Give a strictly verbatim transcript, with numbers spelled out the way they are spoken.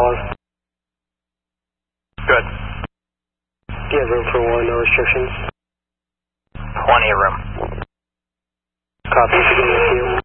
caller. Good. Do you have room for one, no restrictions? Plenty of room. Copy, begin with you.